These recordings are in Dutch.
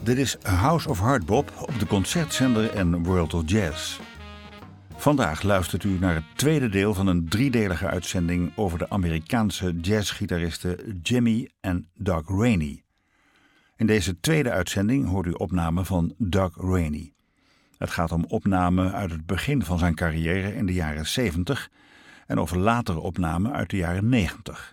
Dit is House of Hardbop op de Concertzender en World of Jazz. Vandaag luistert u naar het tweede deel van een driedelige uitzending over de Amerikaanse jazzgitaristen Jimmy en Doug Rainey. In deze tweede uitzending hoort u opnamen van Doug Rainey. Het gaat om opnamen uit het begin van zijn carrière in de jaren 70 en over latere opnamen uit de jaren 90.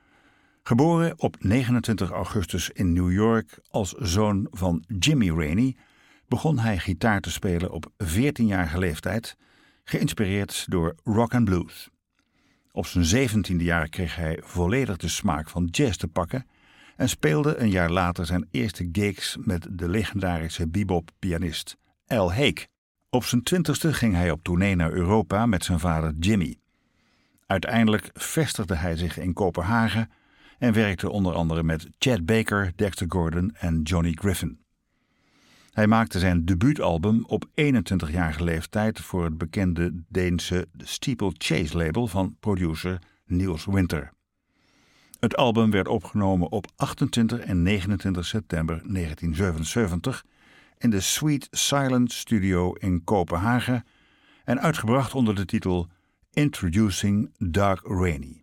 Geboren op 29 augustus in New York als zoon van Jimmy Rainey, begon hij gitaar te spelen op 14-jarige leeftijd, geïnspireerd door rock and blues. Op zijn 17e jaar kreeg hij volledig de smaak van jazz te pakken en speelde een jaar later zijn eerste gigs met de legendarische bebop-pianist Al Haig. Op zijn 20e ging hij op tournee naar Europa met zijn vader Jimmy. Uiteindelijk vestigde hij zich in Kopenhagen en werkte onder andere met Chet Baker, Dexter Gordon en Johnny Griffin. Hij maakte zijn debuutalbum op 21-jarige leeftijd voor het bekende Deense Steeplechase label van producer Niels Winter. Het album werd opgenomen op 28 en 29 september 1977 in de Sweet Silence Studio in Kopenhagen en uitgebracht onder de titel Introducing Doug Rainey.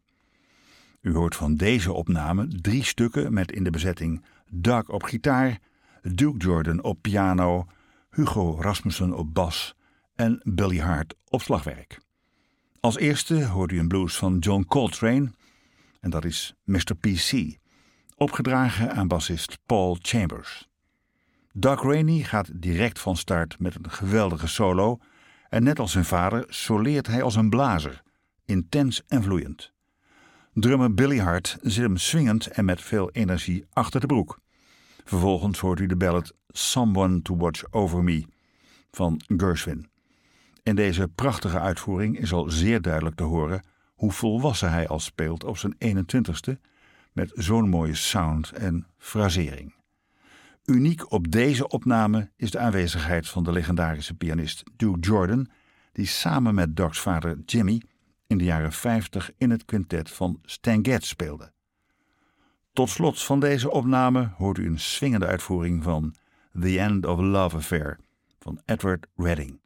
U hoort van deze opname 3 stukken met in de bezetting Doug op gitaar, Duke Jordan op piano, Hugo Rasmussen op bas en Billy Hart op slagwerk. Als eerste hoort u een blues van John Coltrane en dat is Mr. PC, opgedragen aan bassist Paul Chambers. Doug Rainey gaat direct van start met een geweldige solo en net als zijn vader soleert hij als een blazer, intens en vloeiend. Drummer Billy Hart zit hem swingend en met veel energie achter de broek. Vervolgens hoort u de ballad Someone to Watch Over Me van Gershwin. In deze prachtige uitvoering is al zeer duidelijk te horen hoe volwassen hij al speelt op zijn 21ste met zo'n mooie sound en frasering. Uniek op deze opname is de aanwezigheid van de legendarische pianist Duke Jordan, die samen met Doug's vader Jimmy in de jaren 50 in het quintet van Stan Getz speelde. Tot slot van deze opname hoort u een swingende uitvoering van The End of a Love Affair van Edward Redding.